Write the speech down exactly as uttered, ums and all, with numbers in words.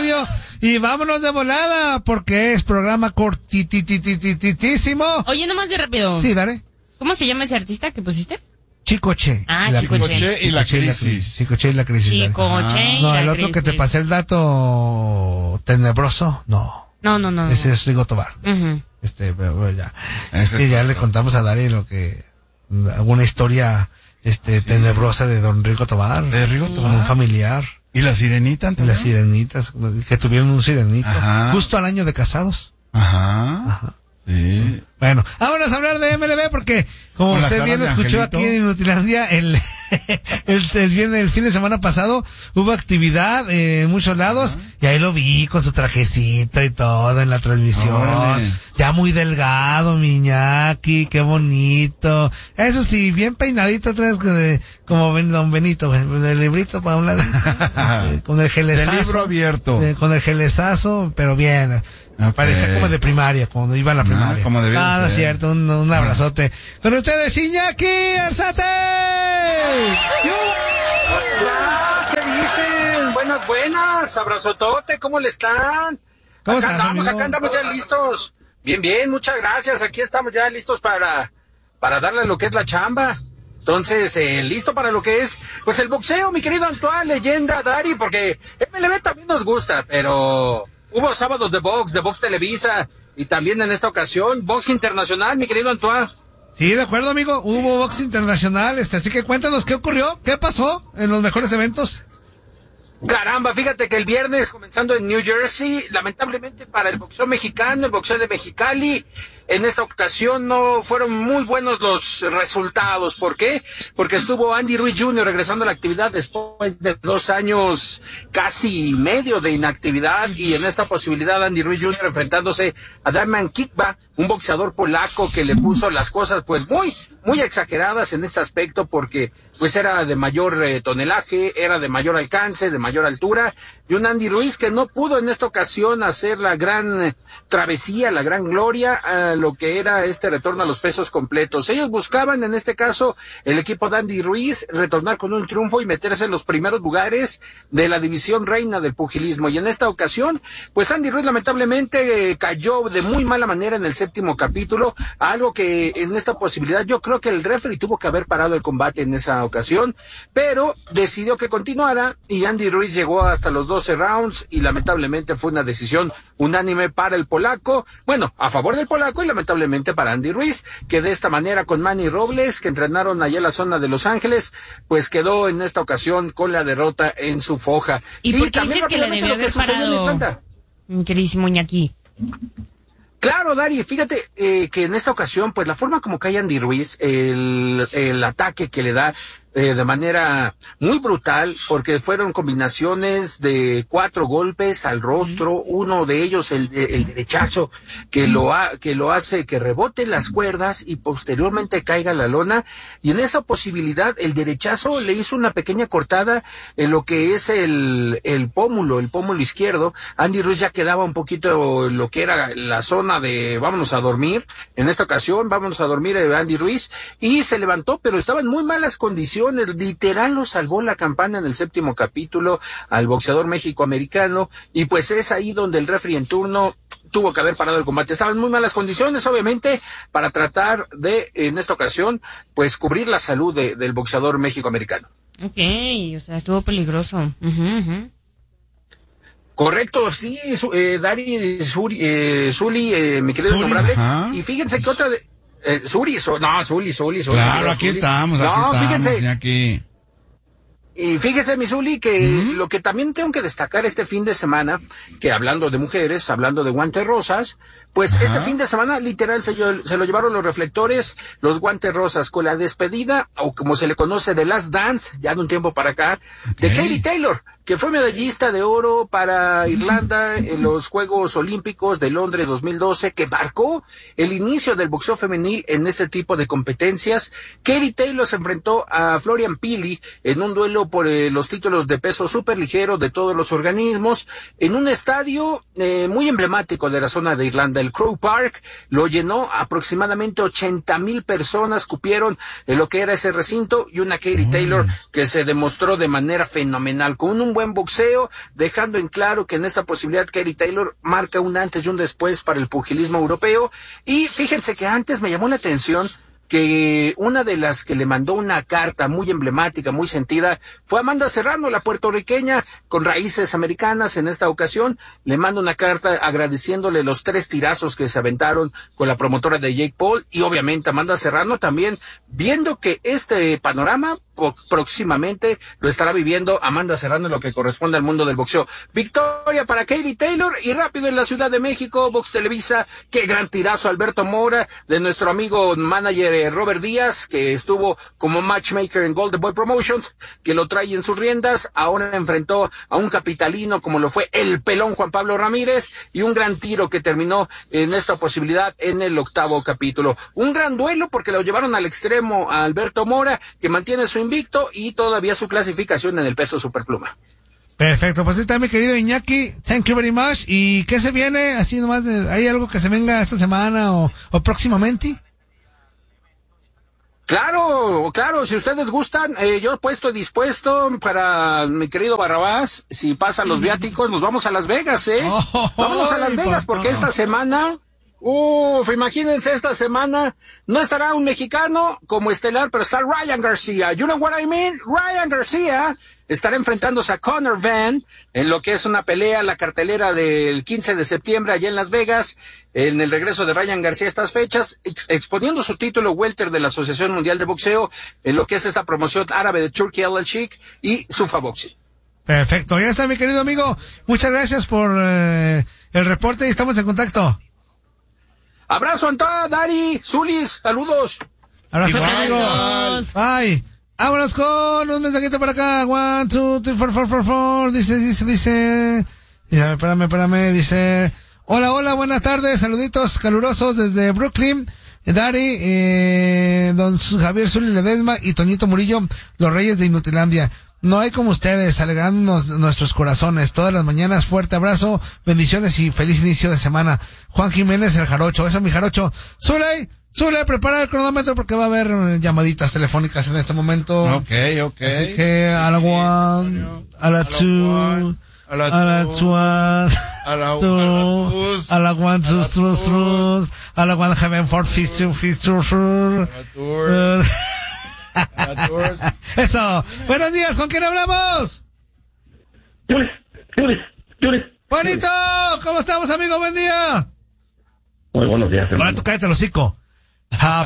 radio y vámonos de volada porque es programa cortititititísimo. Oye, nomás de rápido. Sí, dale. ¿Cómo se llama ese artista que pusiste? Chicoche. Ah, la Chicoche. crisis. y la crisis. Chicoche y la crisis. Chicoche y No, la el otro crisis. que te pasé el dato tenebroso, no. No, no, no. Ese no. es Rigo Tobar. Uh-huh. Este, pero bueno, ya. Ese Es que es ya otro. le contamos a Dari lo que, alguna historia, este, sí. tenebrosa de don Rigo Tobar. De Rigo Tobar. Un familiar. ¿Y la sirenita, Y Antonio? las sirenitas, que tuvieron un sirenito. Ajá. Justo al año de casados. Ajá. Ajá. Sí. Bueno, vámonos a hablar de M L B porque, como Con las usted bien alas de escuchó Angelito. aquí en Inutilandia, el, el, el, viernes, el fin de semana pasado hubo actividad eh, en muchos lados. Uh-huh. Y ahí lo vi con su trajecito y todo en la transmisión. Órale. Ya muy delgado, mi Iñaki, qué bonito. Eso sí, bien peinadito atrás, como don Benito, del librito para un lado, con el gelezazo. Del libro abierto. Eh, con el gelezazo, pero bien. Me okay. Parecía como de primaria, cuando iba a la primaria. Ah, como debía ah, de no ser. es cierto, un, un abrazote. Ah. Con ustedes, Iñaki Arzate. Hola, ¿qué dicen? Buenas, buenas, abrazotote, ¿cómo le están? ¿Cómo acá estás, andamos, amigo? acá andamos ya listos. Bien, bien, muchas gracias, aquí estamos ya listos para, para darle lo que es la chamba. Entonces, eh, listo para lo que es, pues el boxeo, mi querido Antoine, leyenda, Dari, porque M L B también nos gusta, pero hubo sábados de box, de Box Televisa, y también en esta ocasión, box internacional, mi querido Antoine. Sí, de acuerdo, amigo, hubo box internacional, este, así que cuéntanos qué ocurrió, qué pasó en los mejores eventos. Caramba, fíjate que el viernes, comenzando en New Jersey, lamentablemente para el boxeo mexicano, el boxeo de Mexicali, en esta ocasión no fueron muy buenos los resultados. ¿Por qué? Porque estuvo Andy Ruiz junior regresando a la actividad después de dos años casi medio de inactividad, y en esta posibilidad Andy Ruiz junior enfrentándose a Damian Kikba, un boxeador polaco que le puso las cosas pues muy, muy exageradas en este aspecto, porque pues era de mayor eh, tonelaje, era de mayor alcance, de mayor altura, y un Andy Ruiz que no pudo en esta ocasión hacer la gran eh, travesía, la gran gloria a lo que era este retorno a los pesos completos. Ellos buscaban, en este caso, el equipo de Andy Ruiz, retornar con un triunfo y meterse en los primeros lugares de la división reina del pugilismo, y en esta ocasión, pues Andy Ruiz lamentablemente eh, cayó de muy mala manera en el séptimo capítulo, algo que en esta posibilidad yo creo que el referee tuvo que haber parado el combate en esa ocasión, pero decidió que continuara, y Andy Ruiz llegó hasta los doce rounds, y lamentablemente fue una decisión unánime para el polaco, bueno, a favor del polaco, y lamentablemente para Andy Ruiz, que de esta manera con Manny Robles, que entrenaron allá en la zona de Los Ángeles, pues quedó en esta ocasión con la derrota en su foja. ¿Y, y por qué dices que le debió haber parado, mi queridísimo Iñaki? Claro, Dari, fíjate eh, que en esta ocasión, pues la forma como cae Andy Ruiz, el, el ataque que le da eh, de manera muy brutal, porque fueron combinaciones de cuatro golpes al rostro, uno de ellos el, el derechazo que lo ha, que lo hace que rebote las cuerdas y posteriormente caiga a la lona, y en esa posibilidad el derechazo le hizo una pequeña cortada en lo que es el, el pómulo, el pómulo izquierdo. Andy Ruiz ya quedaba un poquito lo que era la zona de vámonos a dormir, en esta ocasión vámonos a dormir eh, Andy Ruiz, y se levantó, pero estaba en muy malas condiciones. Literal lo salvó la campana en el séptimo capítulo al boxeador mexicoamericano, y pues es ahí donde el referee en turno tuvo que haber parado el combate. Estaba en muy malas condiciones, obviamente, para tratar de, en esta ocasión, pues cubrir la salud de, del boxeador mexicoamericano. Ok, o sea, estuvo peligroso. Uh-huh, uh-huh. Correcto, sí, eh, Dari, Zuli, eh, Zuli eh, mi querido nombrante, y fíjense que otra de... Eh, Zuli, so, no, Zuli, Zuli, Zuli. Claro, aquí Zuli. estamos, aquí no, estamos, fíjense, aquí. Y fíjese, mi Zuli, que uh-huh. lo que también tengo que destacar este fin de semana, que hablando de mujeres, hablando de guantes rosas, pues uh-huh. este fin de semana literal se, se lo llevaron los reflectores, los guantes rosas, con la despedida, o como se le conoce, de Last Dance, ya de un tiempo para acá, okay. de Katie Taylor, que fue medallista de oro para Irlanda en los Juegos Olímpicos de Londres dos mil doce, que marcó el inicio del boxeo femenil en este tipo de competencias. Katie Taylor se enfrentó a Florian Pili en un duelo por eh, los títulos de peso superligero de todos los organismos, en un estadio eh, muy emblemático de la zona de Irlanda, el Croke Park. Lo llenó aproximadamente ochenta mil personas, cupieron en lo que era ese recinto, y una Katie Taylor que se demostró de manera fenomenal, con un un buen boxeo, dejando en claro que en esta posibilidad Katie Taylor marca un antes y un después para el pugilismo europeo. Y fíjense que antes me llamó la atención que una de las que le mandó una carta muy emblemática, muy sentida, fue Amanda Serrano, la puertorriqueña con raíces americanas. En esta ocasión le manda una carta agradeciéndole los tres tirazos que se aventaron con la promotora de Jake Paul, y obviamente Amanda Serrano también, viendo que este panorama próximamente lo estará viviendo Amanda Serrano en lo que corresponde al mundo del boxeo. Victoria para Katie Taylor. Y rápido en la Ciudad de México, Box Televisa, qué gran tirazo Alberto Mora de nuestro amigo manager Robert Díaz, que estuvo como matchmaker en Golden Boy Promotions, que lo trae en sus riendas. Ahora enfrentó a un capitalino como lo fue el pelón Juan Pablo Ramírez, y un gran tiro que terminó en esta posibilidad en el octavo capítulo. Un gran duelo porque lo llevaron al extremo a Alberto Mora, que mantiene su invicto y todavía su clasificación en el peso superpluma. Perfecto, pues está mi querido Iñaki, thank you very much. ¿Y qué se viene? Así nomás, ¿hay algo que se venga esta semana o, o próximamente? Claro, claro, si ustedes gustan, eh, yo puesto dispuesto para mi querido Barrabás. Si pasan los viáticos, nos vamos a Las Vegas, ¿eh? Oh, Vámonos a Las Vegas, porque esta semana, uff, imagínense, esta semana no estará un mexicano como estelar, pero está Ryan García. You know what I mean? Ryan García estará enfrentándose a Conor Van en lo que es una pelea, la cartelera del quince de septiembre allá en Las Vegas, en el regreso de Ryan García a estas fechas, ex exponiendo su título welter de la Asociación Mundial de Boxeo en lo que es esta promoción árabe de Turkey Al Sheikh y Sufa Boxing. Perfecto, ya está mi querido amigo, muchas gracias por eh, el reporte y estamos en contacto. Abrazo, Antá, Dari, Zulis, saludos. Abrazo, amigo. Bye. Vámonos con un mensajito para acá. One, two, three, four, four, four, four. Dice, dice, dice. Dice, espérame, espérame. Dice, hola, hola, buenas tardes. Saluditos calurosos desde Brooklyn. Dari, eh, don Javier Zuli Ledesma y Toñito Murillo, los reyes de Inutilandia. No hay como ustedes, alegrándonos nuestros corazones todas las mañanas. Fuerte abrazo, bendiciones y feliz inicio de semana. Juan Jiménez, el Jarocho. Eso, mi Jarocho. Zuley, Zuley, prepara el cronómetro porque va a haber llamaditas telefónicas en este momento. Ok, ok. Así que a la one, a la two, a la two, a la two, a la one, two, two, two, a la one, heaven, four, fifth, two, fifth, two, four. Eso. Buenos días, ¿con quién hablamos? Jules, Jules, Jules. Juanito, ¿cómo estamos, amigo? Buen día. Muy buenos días, hermano. Ahora tú cállate el hocico.